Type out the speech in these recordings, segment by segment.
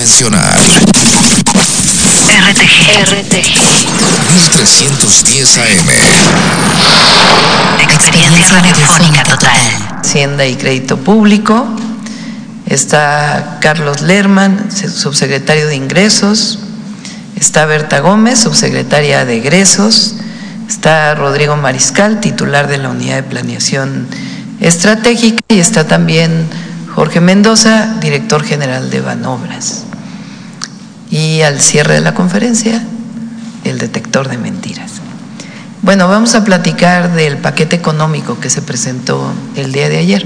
convencional. RTG 1310 AM. Experiencia radiofónica total. Hacienda y Crédito Público. Está Carlos Lerman, subsecretario de Ingresos. Está Berta Gómez, subsecretaria de Egresos. Está Rodrigo Mariscal, titular de la Unidad de Planeación Estratégica. Y está también Jorge Mendoza, director general de Banobras. Y al cierre de la conferencia, el detector de mentiras. Bueno, vamos a platicar del paquete económico que se presentó el día de ayer.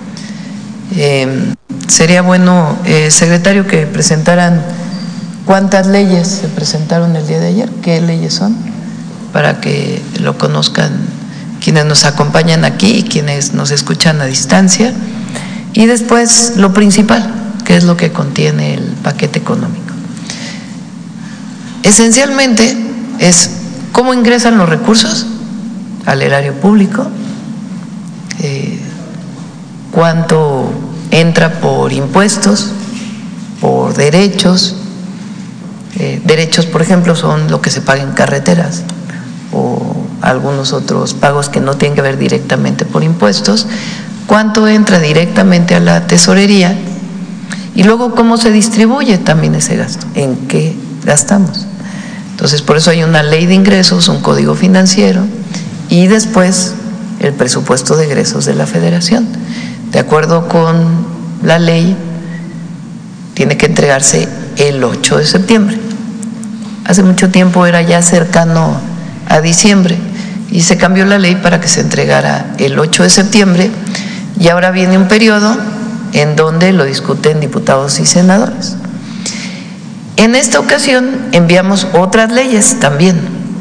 Sería bueno, secretario, que presentaran cuántas leyes se presentaron el día de ayer, qué leyes son, para que lo conozcan quienes nos acompañan aquí y quienes nos escuchan a distancia. Y después lo principal, que es lo que contiene el paquete económico. Esencialmente es cómo ingresan los recursos al erario público, cuánto entra por impuestos, por derechos. Derechos, por ejemplo, son lo que se paga en carreteras o algunos otros pagos que no tienen que ver directamente por impuestos. Cuánto entra directamente a la tesorería y luego cómo se distribuye también ese gasto, en qué gastamos. Entonces, por eso hay una ley de ingresos, un código financiero y después el presupuesto de egresos de la Federación. De acuerdo con la ley, tiene que entregarse el 8 de septiembre. Hace mucho tiempo era ya cercano a diciembre y se cambió la ley para que se entregara el 8 de septiembre y ahora viene un periodo en donde lo discuten diputados y senadores. En esta ocasión enviamos otras leyes también.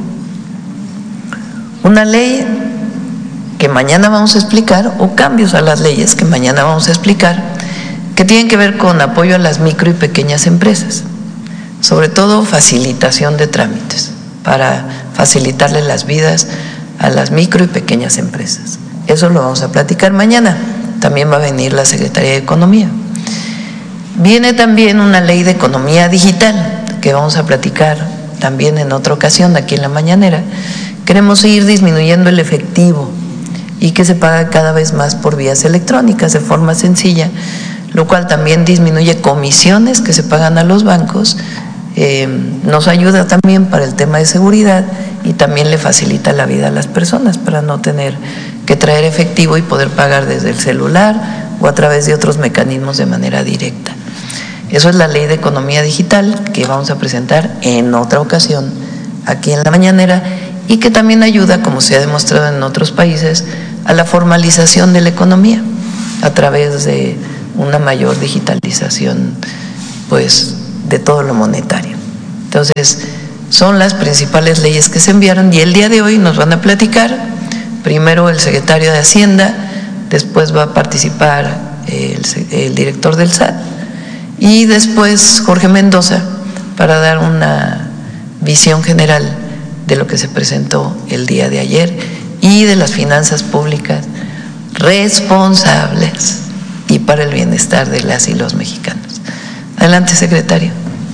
Una ley que mañana vamos a explicar, o cambios a las leyes que mañana vamos a explicar, que tienen que ver con apoyo a las micro y pequeñas empresas, sobre todo facilitación de trámites, para facilitarle las vidas a las micro y pequeñas empresas. Eso lo vamos a platicar mañana. También va a venir la Secretaría de Economía. Viene también una ley de economía digital que vamos a platicar también en otra ocasión aquí en la mañanera. Queremos ir disminuyendo el efectivo y que se paga cada vez más por vías electrónicas de forma sencilla, lo cual también disminuye comisiones que se pagan a los bancos, nos ayuda también para el tema de seguridad y también le facilita la vida a las personas para no tener que traer efectivo y poder pagar desde el celular o a través de otros mecanismos de manera directa. Eso es la ley de economía digital que vamos a presentar en otra ocasión aquí en la mañanera y que también ayuda, como se ha demostrado en otros países, a la formalización de la economía a través de una mayor digitalización, pues, de todo lo monetario. Entonces, son las principales leyes que se enviaron y el día de hoy nos van a platicar primero el secretario de Hacienda, después va a participar el director del SAT y después Jorge Mendoza para dar una visión general de lo que se presentó el día de ayer y de las finanzas públicas responsables y para el bienestar de las y los mexicanos. Adelante, secretario.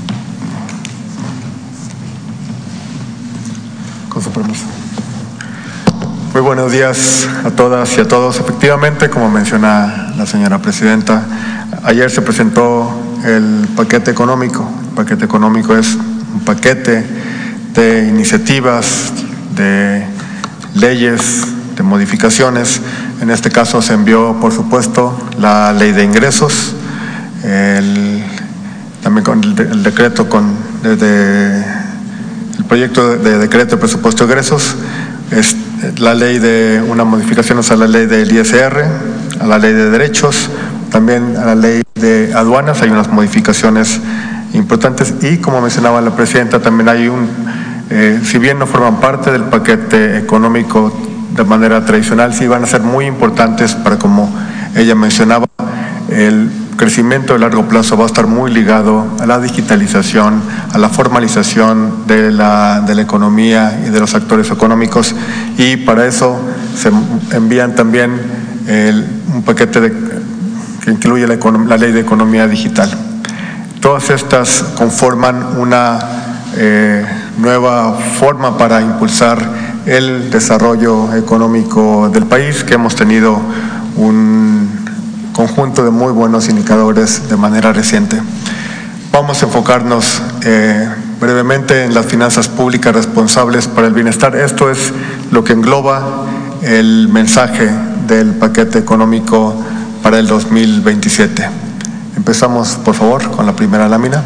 Con su permiso. Muy buenos días a todas y a todos. Efectivamente, como menciona la señora presidenta, ayer se presentó el paquete económico. El paquete económico es un paquete de iniciativas, de leyes, de modificaciones. En este caso se envió, por supuesto, la ley de ingresos, también con el decreto, el proyecto de decreto de presupuesto de egresos, es la ley de una modificación a la ley del ISR, a la ley de derechos, también a la ley de aduanas hay unas modificaciones importantes y, como mencionaba la presidenta, también hay si bien no forman parte del paquete económico de manera tradicional, sí van a ser muy importantes para, como ella mencionaba, el crecimiento de largo plazo va a estar muy ligado a la digitalización, a la formalización de la economía y de los actores económicos, y para eso se envían también un paquete que incluye la ley de economía digital. Todas estas conforman una nueva forma para impulsar el desarrollo económico del país, que hemos tenido un conjunto de muy buenos indicadores de manera reciente. Vamos a enfocarnos brevemente en las finanzas públicas responsables para el bienestar. Esto es lo que engloba el mensaje del paquete económico para el 2027. Empezamos, por favor, con la primera lámina.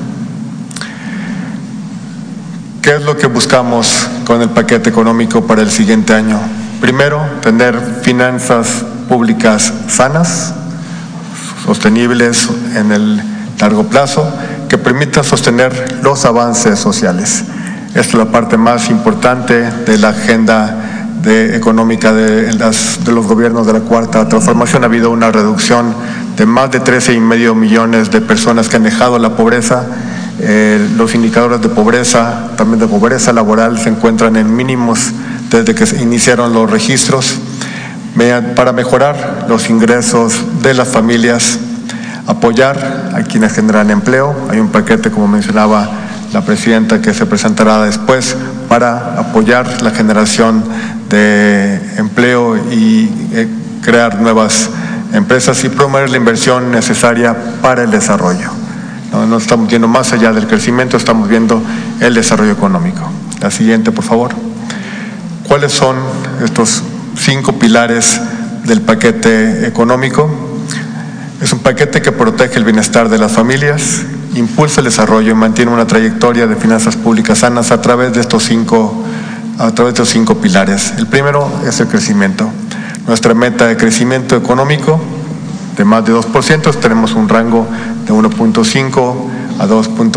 ¿Qué es lo que buscamos con el paquete económico para el siguiente año? Primero, tener finanzas públicas sanas, sostenibles en el largo plazo, que permitan sostener los avances sociales. Esta es la parte más importante de la agenda económica de los gobiernos de la Cuarta Transformación. Ha habido una reducción de más de 13,5 millones de personas que han dejado la pobreza. Los indicadores de pobreza, también de pobreza laboral, se encuentran en mínimos desde que se iniciaron los registros. Para mejorar los ingresos de las familias, apoyar a quienes generan empleo. Hay un paquete, como mencionaba la presidenta, que se presentará después para apoyar la generación de empleo y crear nuevas empresas y promover la inversión necesaria para el desarrollo. No estamos viendo más allá del crecimiento, estamos viendo el desarrollo económico. La siguiente, por favor. ¿Cuáles son estos 5 pilares del paquete económico? Es un paquete que protege el bienestar de las familias, impulsa el desarrollo y mantiene una trayectoria de finanzas públicas sanas a través de estos cinco pilares. El primero es el crecimiento. Nuestra meta de crecimiento económico de más de 2%, tenemos un rango de 1.5 a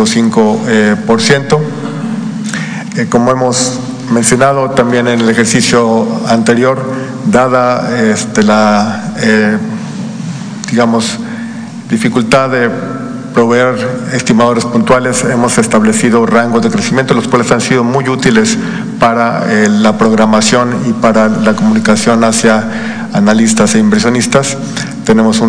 2.5%. Como hemos mencionado también en el ejercicio anterior, dada la dificultad de proveer estimadores puntuales, hemos establecido rangos de crecimiento, los cuales han sido muy útiles para la programación y para la comunicación hacia analistas e inversionistas. Tenemos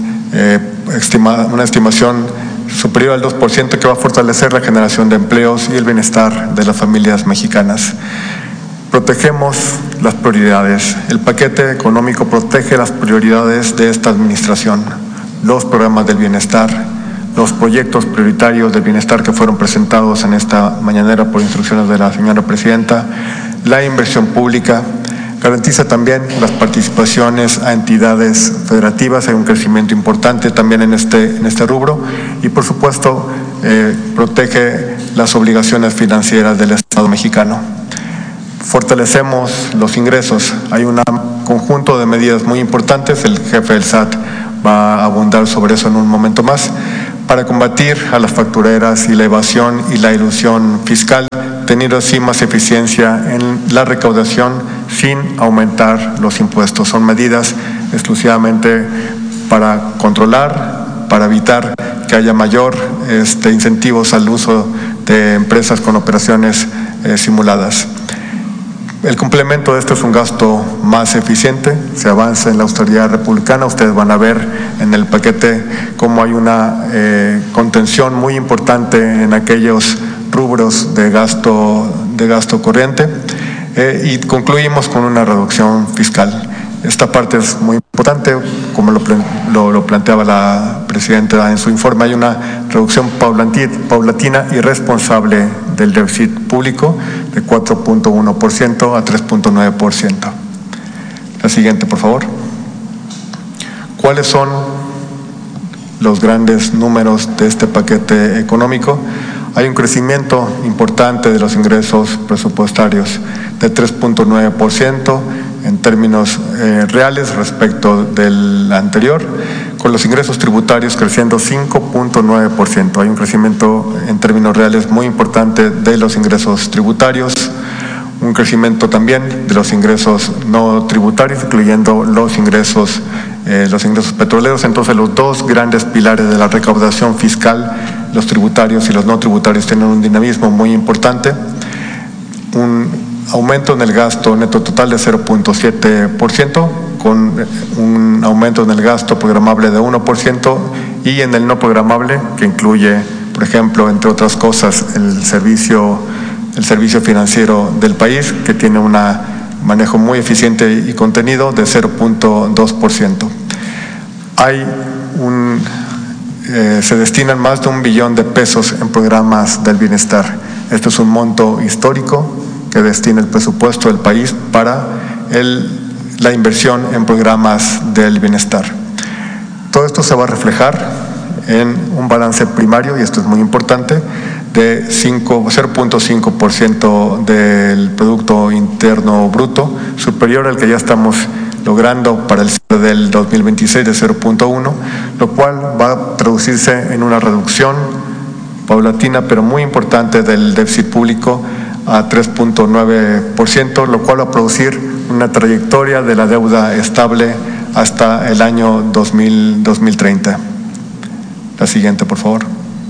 una estimación superior al 2% que va a fortalecer la generación de empleos y el bienestar de las familias mexicanas. Protegemos las prioridades. El paquete económico protege las prioridades de esta administración, los programas del bienestar, los proyectos prioritarios del bienestar que fueron presentados en esta mañanera por instrucciones de la señora presidenta, la inversión pública, garantiza también las participaciones a entidades federativas. Hay un crecimiento importante también en este rubro y, por supuesto, protege las obligaciones financieras del Estado mexicano. Fortalecemos los ingresos. Hay un conjunto de medidas muy importantes. El jefe del SAT va a abundar sobre eso en un momento más, para combatir a las factureras y la evasión y la elusión fiscal, teniendo así más eficiencia en la recaudación sin aumentar los impuestos. Son medidas exclusivamente para controlar, para evitar que haya mayor incentivos al uso de empresas con operaciones simuladas. El complemento de esto es un gasto más eficiente, se avanza en la austeridad republicana. Ustedes van a ver en el paquete cómo hay una contención muy importante en aquellos rubros de gasto corriente, y concluimos con una reducción fiscal. Esta parte es muy importante, como lo planteaba la presidenta en su informe. Hay una reducción paulatina y responsable del déficit público de 4.1% a 3.9%. La siguiente, por favor. ¿Cuáles son los grandes números de este paquete económico? Hay un crecimiento importante de los ingresos presupuestarios de 3.9% en términos reales respecto del anterior, con los ingresos tributarios creciendo 5.9%. Hay un crecimiento en términos reales muy importante de los ingresos tributarios, un crecimiento también de los ingresos no tributarios, incluyendo los ingresos petroleros. Entonces, los dos grandes pilares de la recaudación fiscal, los tributarios y los no tributarios, tienen un dinamismo muy importante. Un aumento en el gasto neto total de 0.7%, con un aumento en el gasto programable de 1%, y en el no programable, que incluye por ejemplo, entre otras cosas, el servicio financiero del país, que tiene un manejo muy eficiente y contenido de 0.2%. Se destinan más de $1 billón en programas del bienestar. Este es un monto histórico que destina el presupuesto del país para la inversión en programas del bienestar. Todo esto se va a reflejar en un balance primario, y esto es muy importante, de 0.5% del Producto Interno Bruto, superior al que ya estamos logrando para el cierre del 2026 de 0.1, lo cual va a traducirse en una reducción paulatina pero muy importante del déficit público a 3.9%, lo cual va a producir una trayectoria de la deuda estable hasta el año 2030. La siguiente, por favor.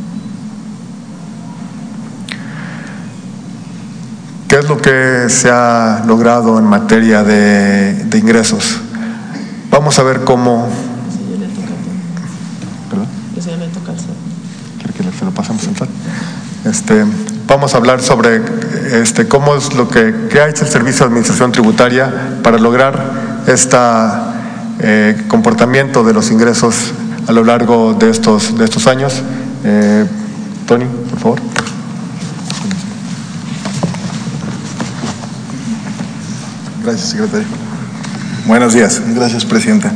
¿Qué es lo que se ha logrado en materia de ingresos? Vamos a ver cómo... ¿Perdón? ¿Quiere que se lo pasemos a entrar? Vamos a hablar sobre cómo es qué ha hecho el Servicio de Administración Tributaria para lograr este comportamiento de los ingresos a lo largo de estos años. Tony, por favor. Gracias, secretario. Buenos días. Gracias, presidenta.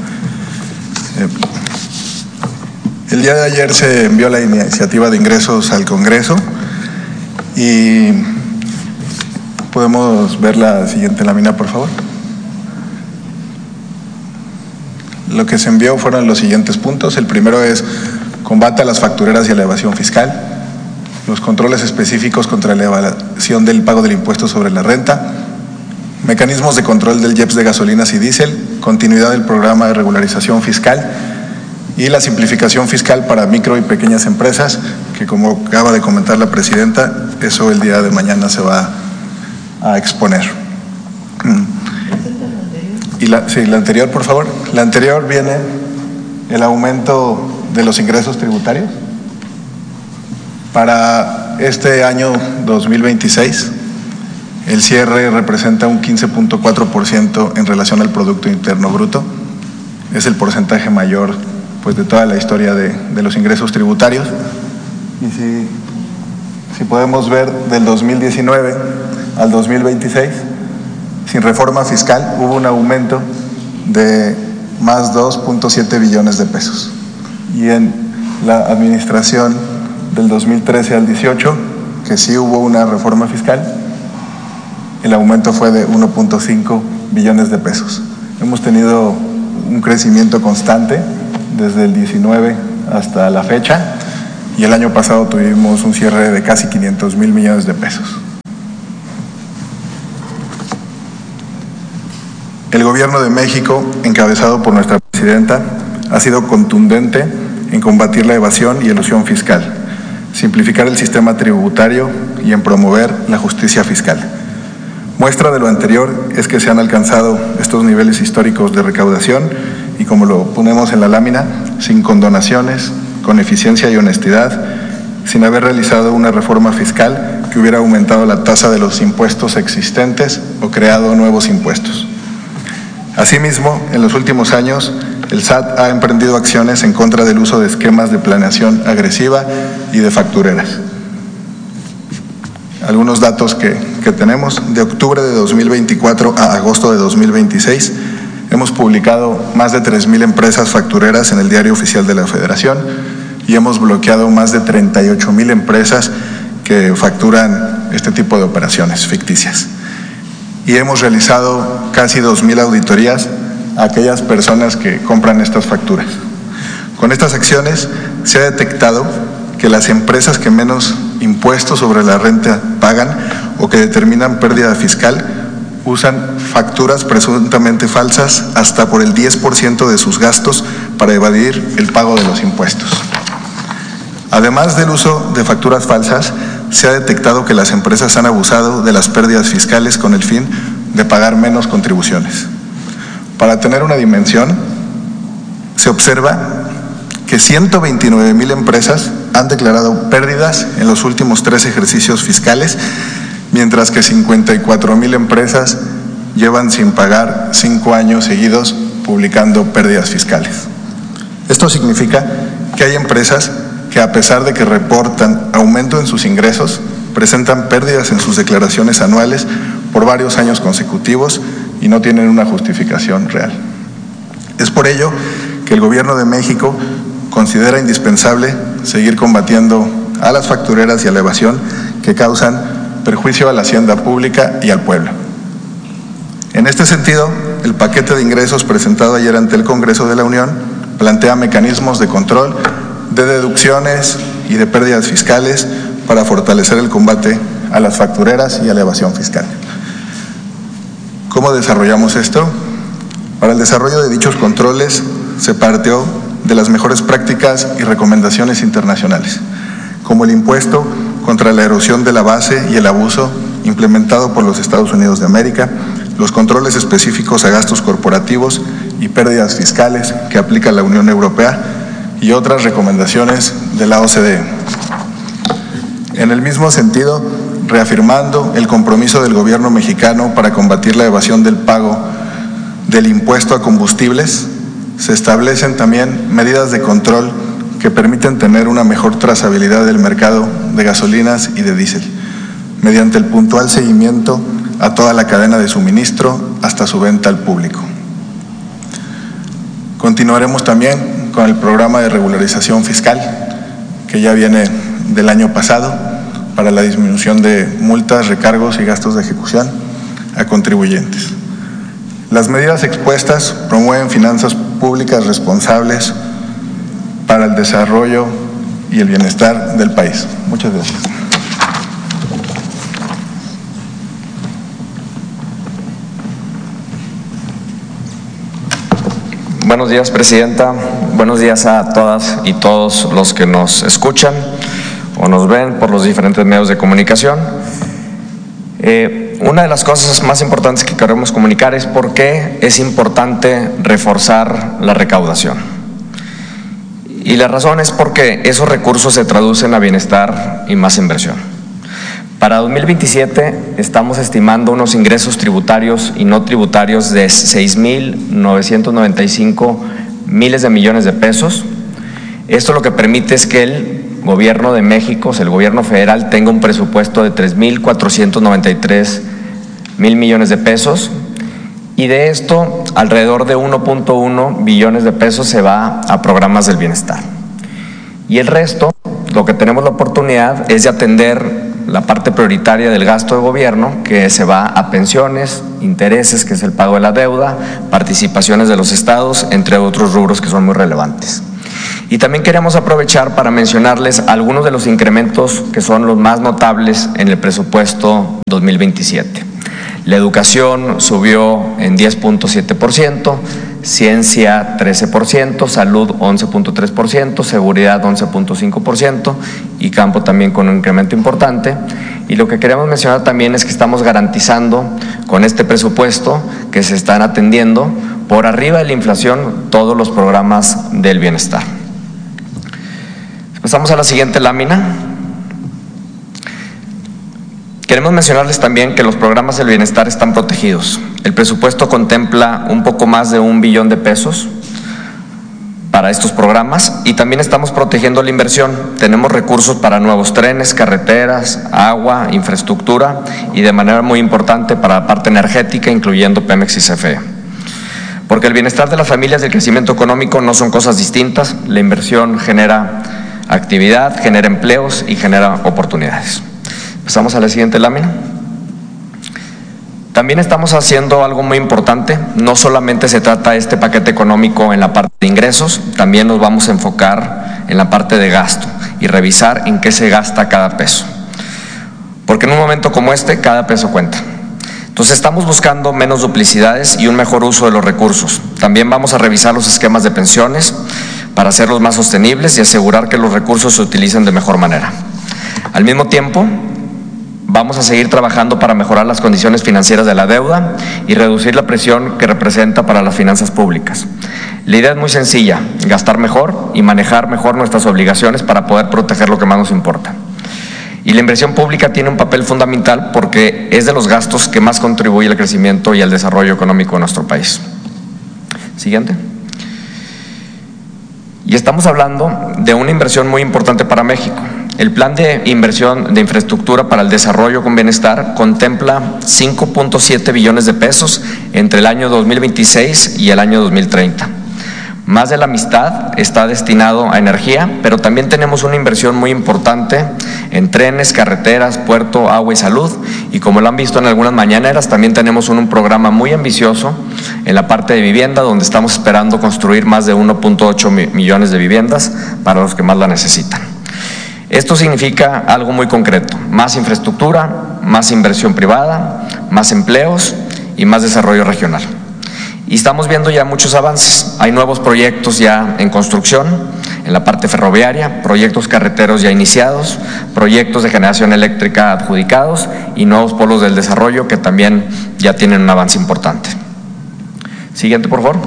El día de ayer se envió la iniciativa de ingresos al Congreso y podemos ver la siguiente lámina, por favor. Lo que se envió fueron los siguientes puntos. El primero es combate a las factureras y a la evasión fiscal, los controles específicos contra la evasión del pago del impuesto sobre la renta, mecanismos de control del IEPS de gasolinas y diésel, continuidad del programa de regularización fiscal y la simplificación fiscal para micro y pequeñas empresas, que como acaba de comentar la presidenta, eso el día de mañana se va a exponer. Y la anterior, por favor. La anterior viene el aumento de los ingresos tributarios para este año 2026. El cierre representa un 15.4% en relación al Producto Interno Bruto. Es el porcentaje mayor, pues, de toda la historia de los ingresos tributarios. Y si podemos ver del 2019 al 2026, sin reforma fiscal hubo un aumento de más 2.7 billones de pesos. Y en la administración del 2013 al 18, que sí hubo una reforma fiscal, el aumento fue de 1.5 billones de pesos. Hemos tenido un crecimiento constante desde el 19 hasta la fecha, y el año pasado tuvimos un cierre de casi 500,000 millones de pesos. El Gobierno de México, encabezado por nuestra presidenta, ha sido contundente en combatir la evasión y elusión fiscal, simplificar el sistema tributario y en promover la justicia fiscal. Muestra de lo anterior es que se han alcanzado estos niveles históricos de recaudación y, como lo ponemos en la lámina, sin condonaciones, con eficiencia y honestidad, sin haber realizado una reforma fiscal que hubiera aumentado la tasa de los impuestos existentes o creado nuevos impuestos. Asimismo, en los últimos años, el SAT ha emprendido acciones en contra del uso de esquemas de planeación agresiva y de factureras. Algunos datos que tenemos: de octubre de 2024 a agosto de 2026, hemos publicado más de 3,000 empresas factureras en el Diario Oficial de la Federación y hemos bloqueado más de 38,000 empresas que facturan este tipo de operaciones ficticias. Y hemos realizado casi 2,000 auditorías a aquellas personas que compran estas facturas. Con estas acciones se ha detectado que las empresas que menos impuestos sobre la renta pagan o que determinan pérdida fiscal usan facturas presuntamente falsas hasta por el 10% de sus gastos para evadir el pago de los impuestos. Además del uso de facturas falsas, se ha detectado que las empresas han abusado de las pérdidas fiscales con el fin de pagar menos contribuciones. Para tener una dimensión, se observa que 129,000 empresas han declarado pérdidas en los últimos 3 ejercicios fiscales, mientras que 54,000 empresas llevan sin pagar 5 años seguidos publicando pérdidas fiscales. Esto significa que hay empresas que, a pesar de que reportan aumento en sus ingresos, presentan pérdidas en sus declaraciones anuales por varios años consecutivos y no tienen una justificación real. Es por ello que el Gobierno de México considera indispensable seguir combatiendo a las factureras y a la evasión que causan perjuicio a la hacienda pública y al pueblo. En este sentido, el paquete de ingresos presentado ayer ante el Congreso de la Unión plantea mecanismos de control, de deducciones y de pérdidas fiscales para fortalecer el combate a las factureras y a la evasión fiscal. ¿Cómo desarrollamos esto? Para el desarrollo de dichos controles se partió de las mejores prácticas y recomendaciones internacionales, como el impuesto contra la erosión de la base y el abuso implementado por los Estados Unidos de América, los controles específicos a gastos corporativos y pérdidas fiscales que aplica la Unión Europea y otras recomendaciones de la OCDE. En el mismo sentido, reafirmando el compromiso del gobierno mexicano para combatir la evasión del pago del impuesto a combustibles, se establecen también medidas de control que permiten tener una mejor trazabilidad del mercado de gasolinas y de diésel, mediante el puntual seguimiento a toda la cadena de suministro hasta su venta al público. Continuaremos también con el programa de regularización fiscal, que ya viene del año pasado, para la disminución de multas, recargos y gastos de ejecución a contribuyentes. Las medidas expuestas promueven finanzas públicas responsables para el desarrollo y el bienestar del país. Muchas gracias. Buenos días, Presidenta. Buenos días a todas y todos los que nos escuchan o nos ven por los diferentes medios de comunicación. Una de las cosas más importantes que queremos comunicar es por qué es importante reforzar la recaudación. Y la razón es porque esos recursos se traducen a bienestar y más inversión. Para 2027 estamos estimando unos ingresos tributarios y no tributarios de 6,995 miles de millones de pesos. Esto lo que permite es que el Gobierno de México, o sea, el Gobierno federal, tenga un presupuesto de 3,493 mil millones de pesos, y de esto alrededor de 1,1 billones de pesos se va a programas del bienestar. Y el resto, lo que tenemos la oportunidad es de atender la parte prioritaria del gasto de gobierno, que se va a pensiones, intereses, que es el pago de la deuda, participaciones de los estados, entre otros rubros que son muy relevantes. Y también queremos aprovechar para mencionarles algunos de los incrementos que son los más notables en el presupuesto 2027. La educación subió en 10,7%, ciencia 13%, salud 11,3%, seguridad 11,5% y campo también con un incremento importante. Y lo que queremos mencionar también es que estamos garantizando con este presupuesto que se están atendiendo por arriba de la inflación todos los programas del bienestar. Pasamos a la siguiente lámina. Queremos mencionarles también que los programas del bienestar están protegidos. El presupuesto contempla un poco más de 1 billón de pesos para estos programas y también estamos protegiendo la inversión. Tenemos recursos para nuevos trenes, carreteras, agua, infraestructura y de manera muy importante para la parte energética, incluyendo Pemex y CFE. Porque el bienestar de las familias y el crecimiento económico no son cosas distintas. La inversión genera actividad, genera empleos y genera oportunidades. Pasamos a la siguiente lámina. También estamos haciendo algo muy importante. No solamente se trata este paquete económico en la parte de ingresos, también nos vamos a enfocar en la parte de gasto y revisar en qué se gasta cada peso. Porque en un momento como este, cada peso cuenta. Entonces estamos buscando menos duplicidades y un mejor uso de los recursos. También vamos a revisar los esquemas de pensiones para hacerlos más sostenibles y asegurar que los recursos se utilicen de mejor manera. Al mismo tiempo, Vamos a seguir trabajando para mejorar las condiciones financieras de la deuda y reducir la presión que representa para las finanzas públicas. La idea es muy sencilla: gastar mejor y manejar mejor nuestras obligaciones para poder proteger lo que más nos importa. Y la inversión pública tiene un papel fundamental porque es de los gastos que más contribuye al crecimiento y al desarrollo económico de nuestro país. Siguiente. Y estamos hablando de una inversión muy importante para México. El plan de inversión de infraestructura para el desarrollo con bienestar contempla 5.7 billones de pesos entre el año 2026 y el año 2030. Más de la mitad está destinado a energía, pero también tenemos una inversión muy importante en trenes, carreteras, puerto, agua y salud. Y como lo han visto en algunas mañaneras, también tenemos un programa muy ambicioso en la parte de vivienda, donde estamos esperando construir más de 1.8 millones de viviendas para los que más la necesitan. Esto significa algo muy concreto: más infraestructura, más inversión privada, más empleos y más desarrollo regional. Y estamos viendo ya muchos avances. Hay nuevos proyectos ya en construcción, en la parte ferroviaria, proyectos carreteros ya iniciados, proyectos de generación eléctrica adjudicados y nuevos polos del desarrollo que también ya tienen un avance importante. Siguiente, por favor.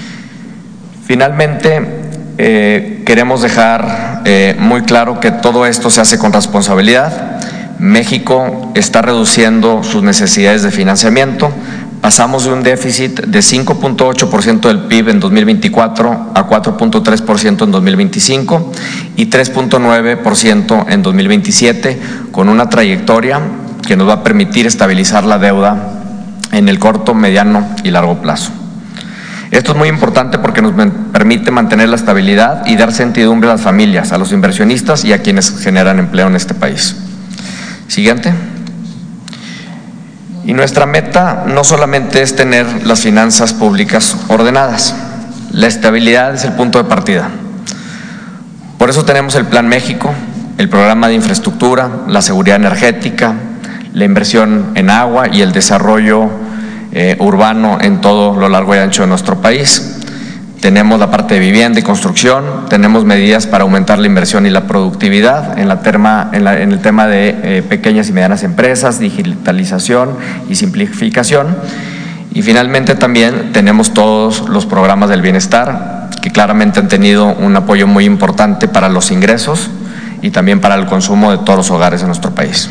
Finalmente, queremos dejar muy claro que todo esto se hace con responsabilidad. México está reduciendo sus necesidades de financiamiento. Pasamos de un déficit de 5.8% del PIB en 2024 a 4.3% en 2025 y 3.9% en 2027, con una trayectoria que nos va a permitir estabilizar la deuda en el corto, mediano y largo plazo. Esto es muy importante porque nos permite mantener la estabilidad y dar certidumbre a las familias, a los inversionistas y a quienes generan empleo en este país. Siguiente. Y nuestra meta no solamente es tener las finanzas públicas ordenadas, la estabilidad es el punto de partida. Por eso tenemos el Plan México, el programa de infraestructura, la seguridad energética, la inversión en agua y el desarrollo urbano en todo lo largo y ancho de nuestro país. Tenemos la parte de vivienda y construcción, tenemos medidas para aumentar la inversión y la productividad en el tema de pequeñas y medianas empresas, digitalización y simplificación. Y finalmente también tenemos todos los programas del bienestar, que claramente han tenido un apoyo muy importante para los ingresos y también para el consumo de todos los hogares de nuestro país.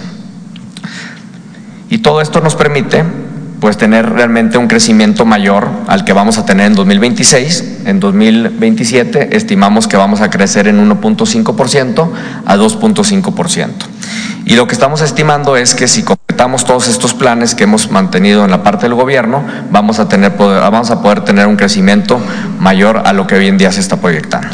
Y todo esto nos permite pues tener realmente un crecimiento mayor al que vamos a tener en 2026. En 2027 estimamos que vamos a crecer en 1.5% a 2.5%. Y lo que estamos estimando es que si completamos todos estos planes que hemos mantenido en la parte del gobierno, vamos a poder tener un crecimiento mayor a lo que hoy en día se está proyectando.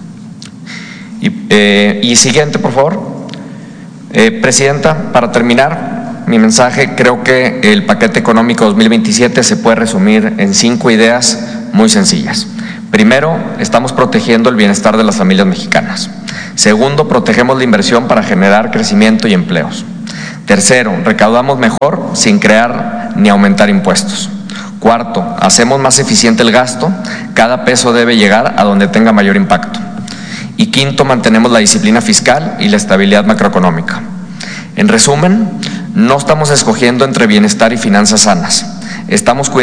Y siguiente, por favor. Presidenta, para terminar mi mensaje, creo que el paquete económico 2027 se puede resumir en 5 ideas muy sencillas. Primero, estamos protegiendo el bienestar de las familias mexicanas. Segundo, protegemos la inversión para generar crecimiento y empleos. Tercero, recaudamos mejor sin crear ni aumentar impuestos. Cuarto, hacemos más eficiente el gasto. Cada peso debe llegar a donde tenga mayor impacto. Y quinto, mantenemos la disciplina fiscal y la estabilidad macroeconómica. En resumen, no estamos escogiendo entre bienestar y finanzas sanas. Estamos cuidando